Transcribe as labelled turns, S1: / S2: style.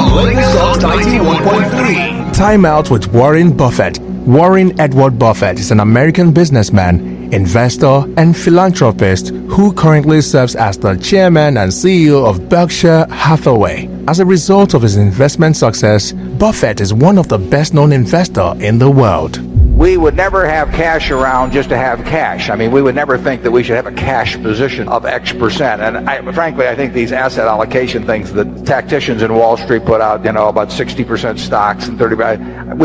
S1: Lagos Talk 91.3.
S2: Time Out with Warren Buffett. Warren Edward Buffett is an American businessman, investor, and philanthropist who currently serves as the chairman and CEO of Berkshire Hathaway. As a result of his investment success, Buffett is one of the best-known investors in the world.
S3: We would never have cash around just to have cash. I mean, we would never think that we should have a cash position of X%. And frankly, I think these asset allocation things that tacticians in Wall Street put out, about 60% stocks and 30%.